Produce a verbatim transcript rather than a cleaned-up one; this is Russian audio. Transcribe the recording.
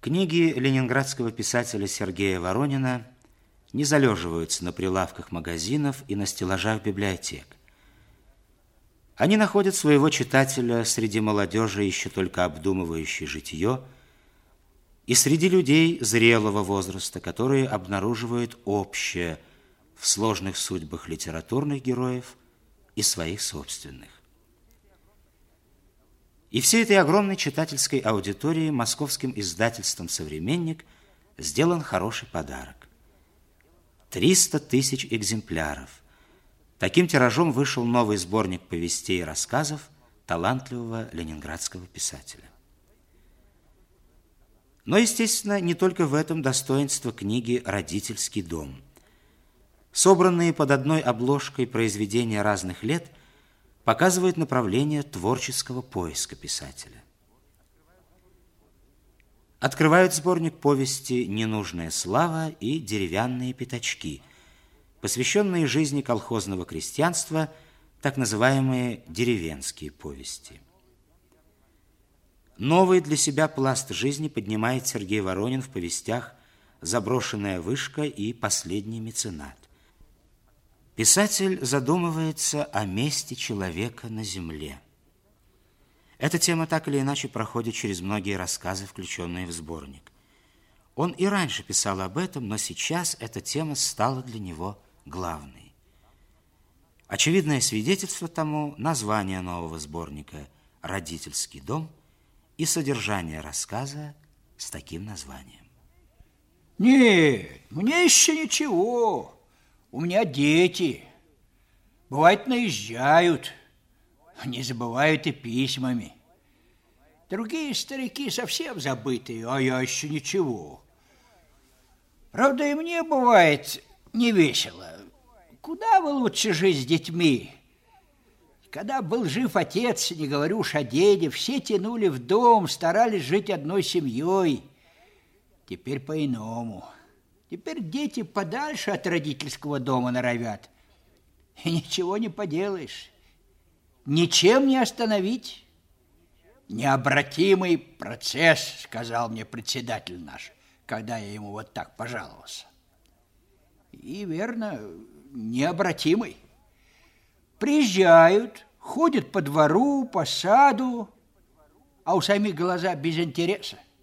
Книги ленинградского писателя Сергея Воронина не залеживаются на прилавках магазинов и на стеллажах библиотек. Они находят своего читателя среди молодежи, еще только обдумывающей житье, и среди людей зрелого возраста, которые обнаруживают общее в сложных судьбах литературных героев и своих собственных. И всей этой огромной читательской аудитории московским издательством «Современник» сделан хороший подарок. триста тысяч экземпляров. Таким тиражом вышел новый сборник повестей и рассказов талантливого ленинградского писателя. Но, естественно, не только в этом достоинство книги «Родительский дом». Собранные под одной обложкой произведения разных лет показывают направление творческого поиска писателя. Открывают сборник повести «Ненужная слава» и «Деревянные пятачки», посвященные жизни колхозного крестьянства, так называемые деревенские повести. Новый для себя пласт жизни поднимает Сергей Воронин в повестях «Заброшенная вышка» и «Последний меценат». Писатель задумывается о месте человека на земле. Эта тема так или иначе проходит через многие рассказы, включенные в сборник. Он и раньше писал об этом, но сейчас эта тема стала для него главной. Очевидное свидетельство тому название нового сборника «Родительский дом» и содержание рассказа с таким названием. Нет, мне еще ничего. У меня дети. Бывает, наезжают. Не забывают и письмами. Другие старики совсем забытые, а я еще ничего. Правда, и мне бывает невесело. Куда бы лучше жить с детьми? Когда был жив отец, не говорю уж о деде, все тянули в дом, старались жить одной семьей. Теперь по-иному. Теперь дети подальше от родительского дома норовят. И ничего не поделаешь. Ничем не остановить. Необратимый процесс, сказал мне председатель наш, когда я ему вот так пожаловался. И верно, необратимый. Приезжают, ходят по двору, по саду, а у самих глаза без интереса.